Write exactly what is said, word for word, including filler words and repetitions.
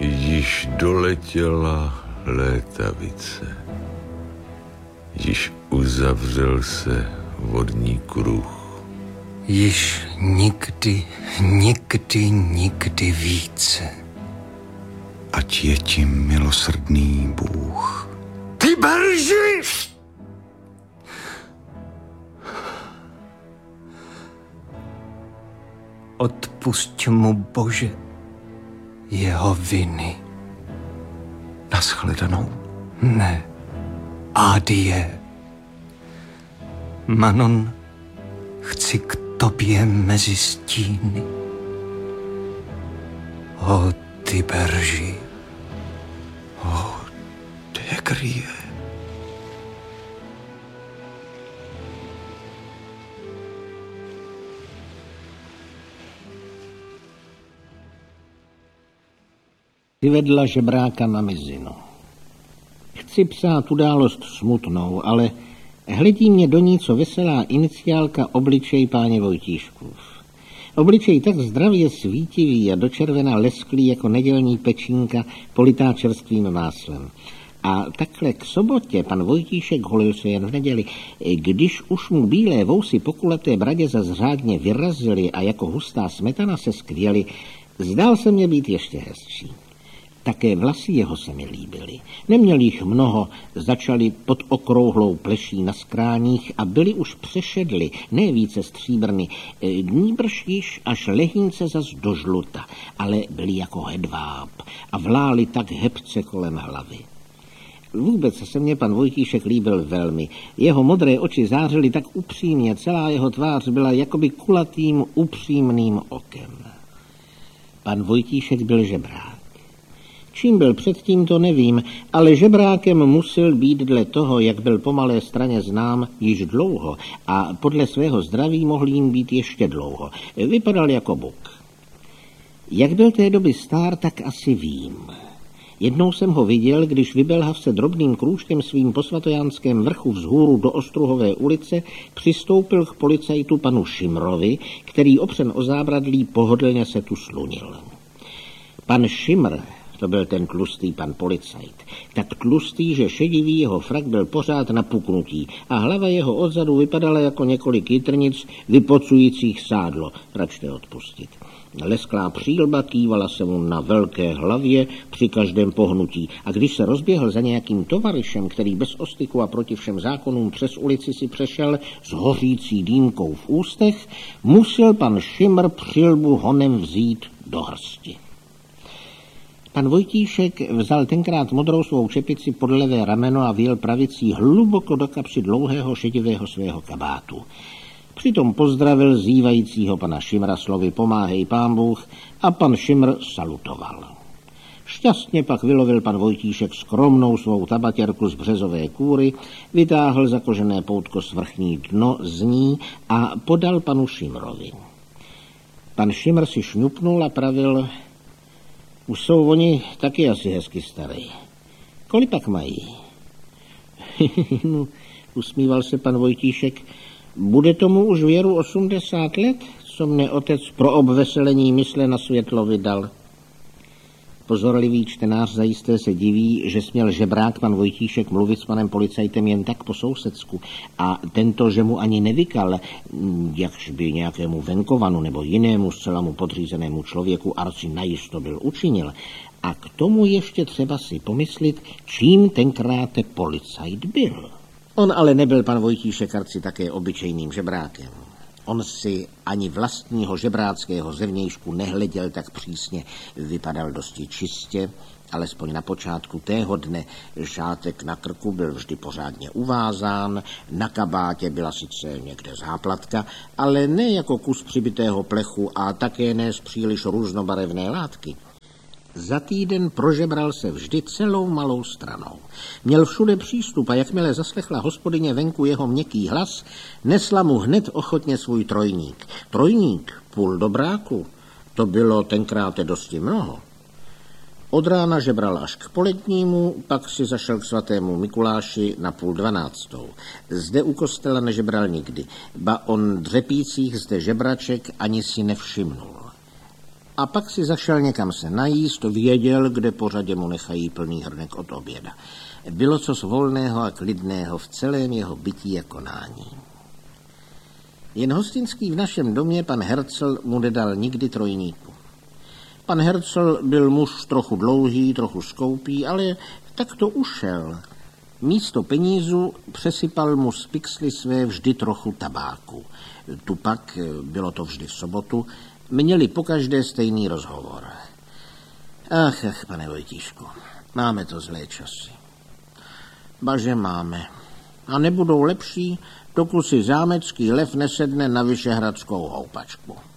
Již doletěla létavice, již uzavřel se vodní kruh. Již nikdy, nikdy, nikdy více. Ať je ti milosrdný Bůh. Ty Berži! Odpusť mu, Bože, jeho viny. Nashledanou. Ne, adie. Manon, chci k tobě mezi stíny. O ty Berži, O Tegrie. Vyvedla žebráka na mizinu. Chci psát událost smutnou, ale hledí mě do ní co veselá iniciálka obličej páně Vojtíškův. Obličej tak zdravě svítivý a do červena lesklý jako nedělní pečínka politá čerstvým máslem. A takhle k sobotě pan Vojtíšek holil se jen v neděli. Když už mu bílé vousy po kulaté bradě zas řádně vyrazily a jako hustá smetana se skvěly, zdál se mě být ještě hezčí. Také vlasy jeho se mi líbily. Neměl jich mnoho, začaly pod okrouhlou pleší na skráních a byly už přešedly, ne více stříbrny, nýbrž již až lehínce zas do žluta, ale byly jako hedváb a vlály tak hebce kolem hlavy. Vůbec se mě pan Vojtíšek líbil velmi. Jeho modré oči zářily tak upřímně, celá jeho tvář byla jakoby kulatým, upřímným okem. Pan Vojtíšek byl žebrák. Čím byl předtím, to nevím, ale žebrákem musel být dle toho, jak byl po Malé Straně znám, již dlouho a podle svého zdraví mohl jim být ještě dlouho. Vypadal jako buk. Jak byl té doby stár, tak asi vím. Jednou jsem ho viděl, když vybelhav se drobným krůžkem svým po Svatojánském vrchu vzhůru do Ostruhové ulice přistoupil k policajtu panu Šimrovi, který opřen o zábradlí pohodlně se tu slunil. Pan Šimr, to byl ten tlustý pan policajt, tak tlustý, že šedivý jeho frak byl pořád napuknutý a hlava jeho odzadu vypadala jako několik jitrnic vypocujících sádlo, račte odpustit. Lesklá přílba kývala se mu na velké hlavě při každém pohnutí a když se rozběhl za nějakým tovaryšem, který bez ostyku a proti všem zákonům přes ulici si přešel s hořící dýmkou v ústech, musel pan Šimr přílbu honem vzít do hrsti. Pan Vojtíšek vzal tenkrát modrou svou čepici pod levé rameno a vyjel pravicí hluboko do kapsy dlouhého šedivého svého kabátu. Přitom pozdravil zývajícího pana Šimra slovy pomáhej pán Bůh a pan Šimr salutoval. Šťastně pak vylovil pan Vojtíšek skromnou svou tabatěrku z březové kůry, vytáhl zakožené poutko svrchní dno z ní a podal panu Šimrovi. Pan Šimr si šňupnul a pravil: už jsou oni taky asi hezky starý. Kolik pak mají? No, usmíval se pan Vojtíšek. Bude tomu už věru osmdesát let, co mne otec pro obveselení mysle na světlo vydal. Pozorlivý čtenář zajisté se diví, že směl žebrák pan Vojtíšek mluvit s panem policajtem jen tak po sousedsku a tento, že mu ani nevykal, jakž by nějakému venkovanu nebo jinému zcela mu podřízenému člověku arci najisto byl učinil. A k tomu ještě třeba si pomyslit, čím tenkrát policajt byl. On ale nebyl pan Vojtíšek arci také obyčejným žebrákem. On si ani vlastního žebráckého zevnějšku nehleděl tak přísně, vypadal dosti čistě, alespoň na počátku tého dne. Šátek na krku byl vždy pořádně uvázán, na kabátě byla sice někde záplatka, ale ne jako kus přibitého plechu a také ne z příliš různobarevné látky. Za týden prožebral se vždy celou Malou Stranou. Měl všude přístup a jakmile zaslechla hospodyně venku jeho měkký hlas, nesla mu hned ochotně svůj trojník. Trojník, půl dobráku, to bylo tenkrát dosti mnoho. Od rána žebral až k polednímu, pak si zašel k svatému Mikuláši na půl dvanáctou. Zde u kostela nežebral nikdy, ba on dřepících zde žebraček ani si nevšimnul. A pak si zašel někam se najíst, věděl, kde po řadě mu nechají plný hrnek od oběda. Bylo cos volného a klidného v celém jeho bytí a konání. Jen hostinský v našem domě pan Hercel mu nedal nikdy trojníku. Pan Hercel byl muž trochu dlouhý, trochu skoupý, ale tak to ušel. Místo penízu přesypal mu z pixly své vždy trochu tabáku. Tu pak, bylo to vždy v sobotu, měli pokaždé stejný rozhovor. Ach, ach, pane Vojtíšku, máme to zlé časy. Baže máme. A nebudou lepší, dokud si zámecký lev nesedne na vyšehradskou houpačku.